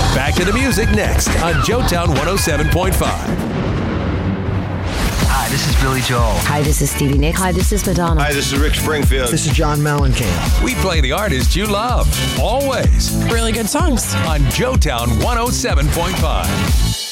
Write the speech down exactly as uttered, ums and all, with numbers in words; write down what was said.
Back to the music next on Joetown one oh seven point five. Hi, this is Billy Joel. Hi, this is Stevie Nicks. Hi, this is Madonna. Hi, this is Rick Springfield. This is John Mellencamp. We play the artists you love, always, Really good songs. on Joetown one oh seven point five.